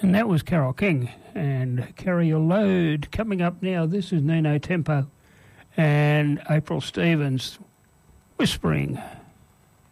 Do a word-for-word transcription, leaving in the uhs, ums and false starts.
And that was Carole King and Carry Your Load. Coming up now, this is Nino Tempo and April Stevens, Whispering.